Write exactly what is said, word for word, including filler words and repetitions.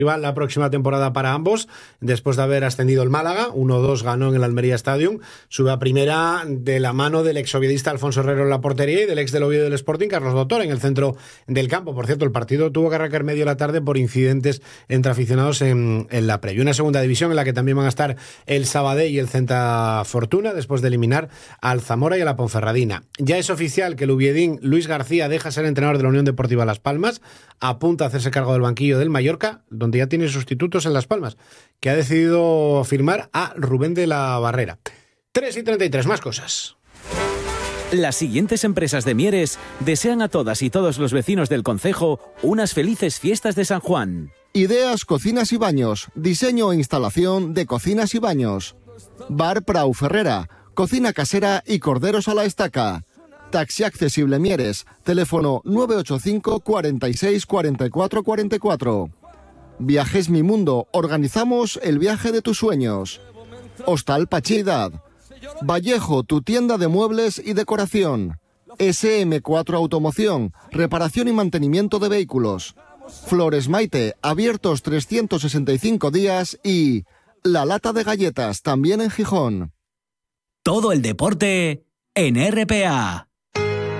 la próxima temporada para ambos, después de haber ascendido el Málaga, uno dos ganó en el Almería Stadium, sube a primera de la mano del exoviedista Alfonso Herrero en la portería y del ex del Oviedo del Sporting, Carlos Doctor, en el centro del campo. Por cierto, el partido tuvo que arrancar medio de la tarde por incidentes entre aficionados en, en la previa. Una segunda división en la que también van a estar el Sabadell y el Celta Fortuna, después de eliminar al Zamora y a la Ponferradina. Ya es oficial que el uviedín Luis García deja ser entrenador de la Unión Deportiva Las Palmas, apunta a hacerse cargo del banquillo del Mallorca, donde ya tiene sustitutos en Las Palmas, que ha decidido firmar a Rubén de la Barrera. tres y treinta y tres, más cosas. Las siguientes empresas de Mieres desean a todas y todos los vecinos del concejo unas felices fiestas de San Juan. Ideas Cocinas y Baños, diseño e instalación de cocinas y baños. Bar Prau Ferrera, cocina casera y corderos a la estaca. Taxi accesible Mieres, teléfono nueve ocho cinco, cuarenta y seis, cuarenta y cuatro cuarenta y cuatro. Viajes Mi Mundo, organizamos el viaje de tus sueños. Hostal Pacheidad. Vallejo, tu tienda de muebles y decoración. ese eme cuatro Automoción, reparación y mantenimiento de vehículos. Flores Maite, abiertos trescientos sesenta y cinco días. Y La Lata de Galletas, también en Gijón. Todo el deporte en R P A.